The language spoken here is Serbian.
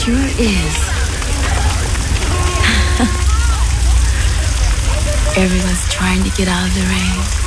sure is. Everyone's trying to get out of the rain.